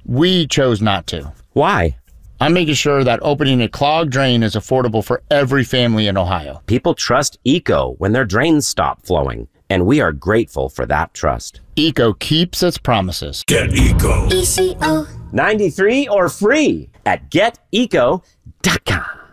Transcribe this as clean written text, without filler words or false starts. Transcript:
We chose not to. Why? I'm making sure that opening a clogged drain is affordable for every family in Ohio. People trust ECO when their drains stop flowing, and we are grateful for that trust. ECO keeps its promises. Get ECO. ECO. 93 or free at geteco.com.